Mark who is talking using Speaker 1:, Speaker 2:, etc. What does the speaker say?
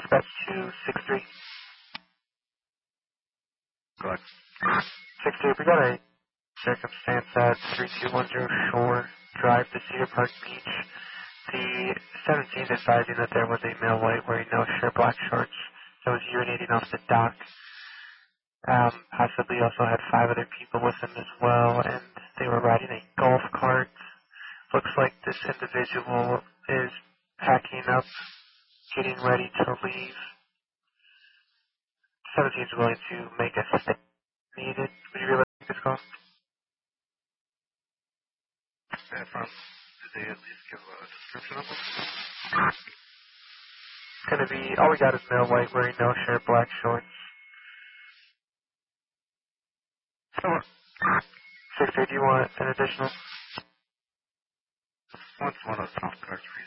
Speaker 1: Dispatch 263.
Speaker 2: Go ahead.
Speaker 1: 63, we got a circumstance at 3210 Shore Drive to Cedar Park Beach. The 17th advising that there was a male white wearing no shirt, black shorts, that was urinating off the dock. Possibly also had 5 other people with him as well, and they were riding a golf cart. Looks like this individual is packing up, getting ready to leave. 17 is willing to make a step needed. Would you be able to take this call?
Speaker 2: Did they at least give a description of them?
Speaker 1: It's going to be, all we got is male white wearing no shirt, black shorts. 63, do you want an additional?
Speaker 2: What's one of the top cards for you?